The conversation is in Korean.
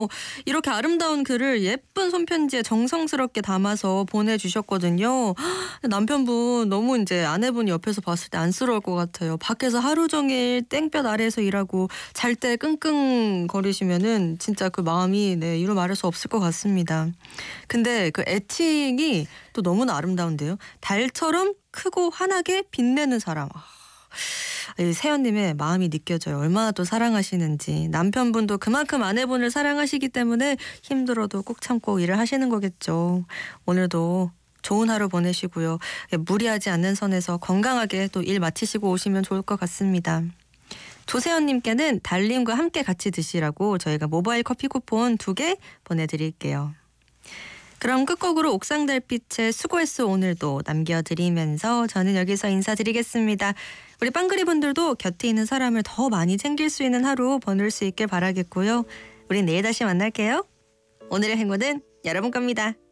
이렇게 아름다운 글을 예쁜 손편지에 정성스럽게 담아서 보내주셨거든요. 남편분 너무 이제 아내분이 옆에서 봤을 때 안쓰러울 것 같아요. 밖에서 하루 종일 땡볕 아래에서 일하고 잘 때 끙끙거리시면은 진짜 그 마음이 이루 말할 수 없을 것 같습니다. 근데 그 애칭이 또 너무나 아름다운데요. 달처럼 크고 환하게 빛내는 사람. 이 세연님의 마음이 느껴져요. 얼마나 또 사랑하시는지. 남편분도 그만큼 아내분을 사랑하시기 때문에 힘들어도 꾹 참고 일을 하시는 거겠죠. 오늘도 좋은 하루 보내시고요. 무리하지 않는 선에서 건강하게 또 일 마치시고 오시면 좋을 것 같습니다. 조세연님께는 달님과 함께 같이 드시라고 저희가 모바일 커피 쿠폰 2개 보내드릴게요. 그럼 끝곡으로 옥상 달빛의 수고했어 오늘도 남겨드리면서 저는 여기서 인사드리겠습니다. 우리 빵그리 분들도 곁에 있는 사람을 더 많이 챙길 수 있는 하루 보낼 수 있길 바라겠고요. 우린 내일 다시 만날게요. 오늘의 행운은 여러분 겁니다.